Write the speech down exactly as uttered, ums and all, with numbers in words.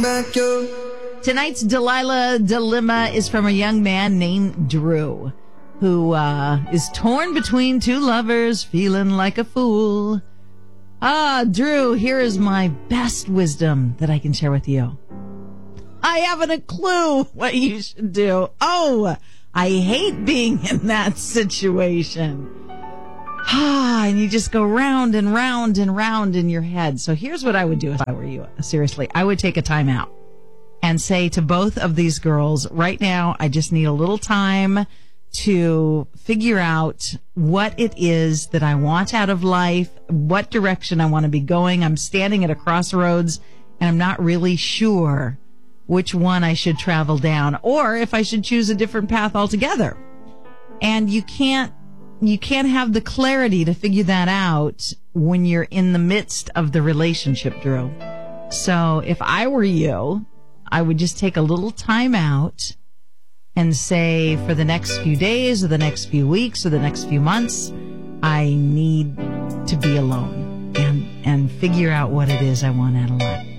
back your... Tonight's Delilah Dilemma is from a young man named Drew, who uh, is torn between two lovers, feeling like a fool. Ah, Drew, here is my best wisdom that I can share with you. I haven't a clue what you should do. Oh, I hate being in that situation. Ah, and you just go round and round and round in your head. So here's what I would do if I were you. Seriously, I would take a time out and say to both of these girls, right now, I just need a little time to figure out what it is that I want out of life, what direction I want to be going. I'm standing at a crossroads and I'm not really sure which one I should travel down or if I should choose a different path altogether. And you can't, you can't have the clarity to figure that out when you're in the midst of the relationship, Drew. So if I were you, I would just take a little time out and say for the next few days or the next few weeks or the next few months, I need to be alone and, and figure out what it is I want out of life.